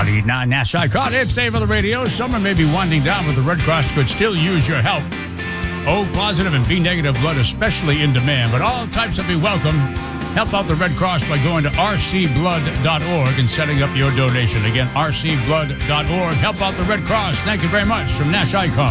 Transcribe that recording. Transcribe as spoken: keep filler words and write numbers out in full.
ninety nine Nash Icon. It's Dave on the radio. Summer may be winding down, but the Red Cross could still use your help. O positive and B negative blood especially in demand, but all types will be welcome. Help out the Red Cross by going to r c blood dot org and setting up your donation. Again, r c blood dot org. Help out the Red Cross. Thank you very much from Nash Icon.